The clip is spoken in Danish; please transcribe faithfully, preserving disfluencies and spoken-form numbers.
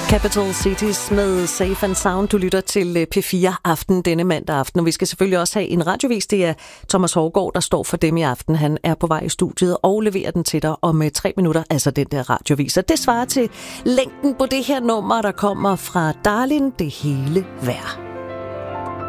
Capital Cities med Safe and Sound. Du lytter til P fire Aften denne mandag aften, og vi skal selvfølgelig også have en radiovis. Det er Thomas Hårgaard, der står for dem i aften. Han er på vej i studiet og leverer den til dig om tre minutter, altså den der radiovis. Og det svarer til længden på det her nummer, der kommer fra Darlin, det hele værd.